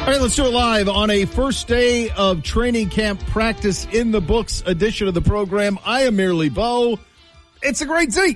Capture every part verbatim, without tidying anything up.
All right, let's do it live on a first day of training camp practice in the books edition of the program. I am Merely Bo. It's a great Z.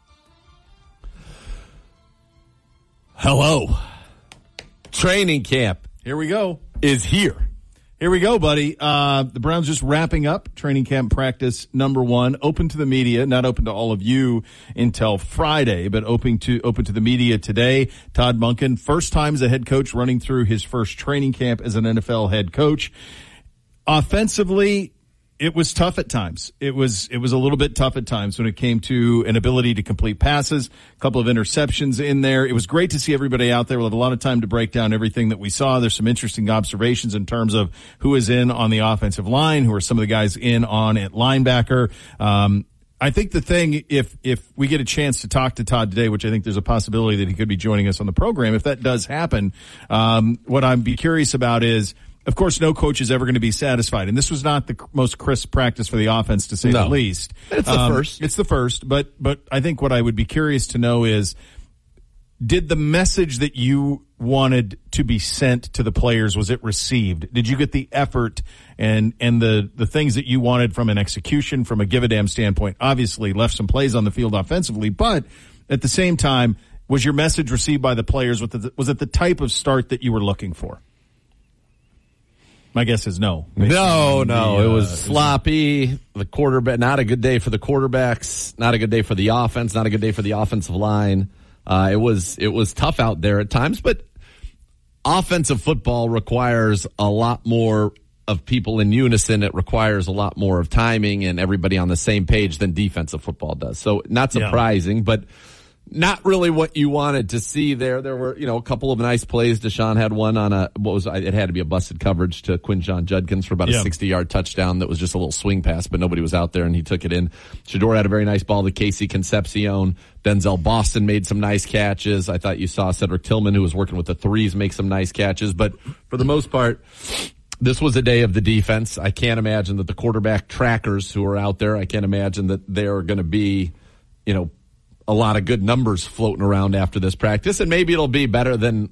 Hello. Training camp. Here we go. Is here. Here we go, buddy. Uh, the Browns just wrapping up training camp practice number one, open to the media, not open to all of you until Friday, but open to open to the media today. Todd Monken, first time as a head coach, running through his first training camp as an N F L head coach. Offensively, it was tough at times. It was it was a little bit tough at times when it came to an ability to complete passes, a couple of interceptions in there. It was great to see everybody out there. We'll have a lot of time to break down everything that we saw. There's some interesting observations in terms of who is in on the offensive line, who are some of the guys in on at linebacker. Um, I think the thing, if if we get a chance to talk to Todd today, which I think there's a possibility that he could be joining us on the program, if that does happen, um, what I'd be curious about is, of course, no coach is ever going to be satisfied. And this was not the most crisp practice for the offense, to say no. the least. It's the um, first. It's the first. But, but I think what I would be curious to know is, did the message that you wanted to be sent to the players, was it received? Did you get the effort and, and the, the things that you wanted from an execution, from a give a damn standpoint? Obviously left some plays on the field offensively, but at the same time, was your message received by the players? Was it the, was it the type of start that you were looking for? My guess is no. No, no. The, it was uh, sloppy. The quarterback, not a good day for the quarterbacks, not a good day for the offense, not a good day for the offensive line. Uh, it was, it was tough out there at times, but offensive football requires a lot more of people in unison. It requires a lot more of timing and everybody on the same page than defensive football does. So not surprising, yeah. but not really what you wanted to see there. There were, you know, a couple of nice plays. Deshaun had one on a, what was, it had to be a busted coverage to Quinshon Judkins for about yeah. a sixty-yard touchdown that was just a little swing pass, but nobody was out there and he took it in. Shedeur had a very nice ball to Casey Concepcion. Denzel Boston made some nice catches. I thought you saw Cedric Tillman, who was working with the threes, make some nice catches. But for the most part, this was a day of the defense. I can't imagine that the quarterback trackers who are out there, I can't imagine that they're going to be, you know, a lot of good numbers floating around after this practice, and maybe it'll be better than